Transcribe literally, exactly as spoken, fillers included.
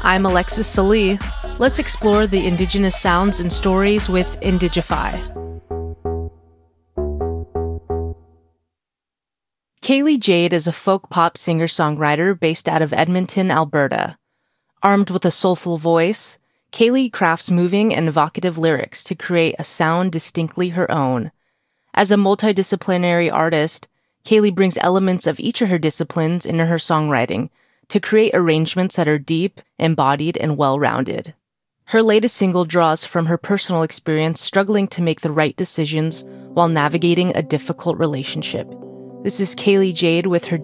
I'm Alexis Salee. Let's explore the indigenous sounds and stories with Indigify. Kaylee Jade is a folk pop singer-songwriter based out of Edmonton, Alberta. Armed with a soulful voice, Kaylee crafts moving and evocative lyrics to create a sound distinctly her own. As a multidisciplinary artist, Kaylee brings elements of each of her disciplines into her songwriting to create arrangements that are deep, embodied, and well-rounded. Her latest single draws from her personal experience struggling to make the right decisions while navigating a difficult relationship. This is Kaylee Jade with her